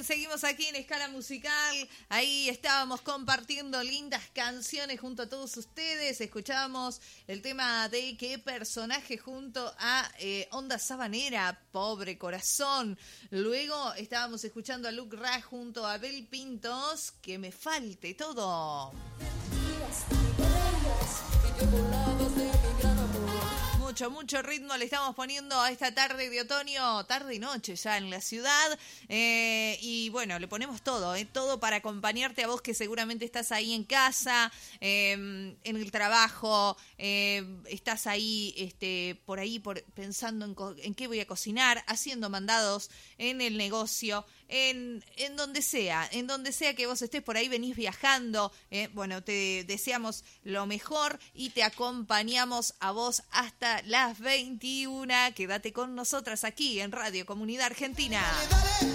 bien, seguimos aquí en Escala Musical. Ahí estábamos compartiendo lindas canciones junto a todos ustedes. Escuchábamos el tema de Qué personaje junto a Onda Sabanera, Pobre Corazón. Luego estábamos escuchando a Luke Ra junto a Abel Pintos, Que me falte todo. Mucho ritmo le estamos poniendo a esta tarde de otoño, tarde y noche ya en la ciudad, y bueno, le ponemos todo, todo para acompañarte a vos que seguramente estás ahí en casa, en el trabajo, estás ahí, pensando en qué voy a cocinar, haciendo mandados en el negocio, en donde sea que vos estés por ahí, venís viajando, bueno, te deseamos lo mejor y te acompañamos a vos hasta las 21. Quédate con nosotras aquí en Radio Comunidad Argentina.